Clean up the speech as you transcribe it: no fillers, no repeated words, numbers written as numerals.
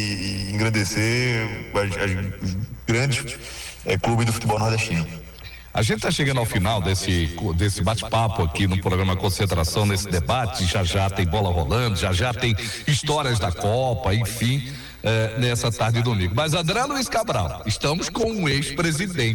e engrandecer os grandes clubes do futebol nordestino. A gente está chegando ao final desse bate-papo aqui no programa Concentração, nesse debate. Já tem bola rolando, já tem histórias da Copa, enfim, nessa tarde de domingo. Mas André Luiz Cabral, estamos com um ex-presidente